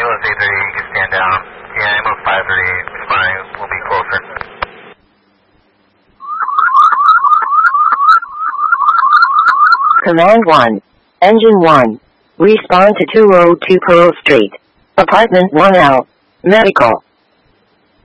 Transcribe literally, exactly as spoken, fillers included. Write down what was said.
Ambulance eight thirty-eight, you can stand down. Yeah, ambulance five thirty-eight is fine. We'll be closer. Command one. Engine one. Respond to two oh two Pearl Street. Apartment one L. Medical.